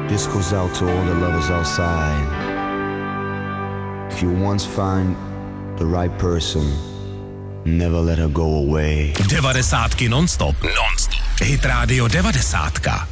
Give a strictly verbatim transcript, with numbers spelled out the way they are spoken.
This goes out to all the lovers outside. If you once find the right person, never let her go away. devadesátky non-stop. Non-stop. Hit Radio devadesátka.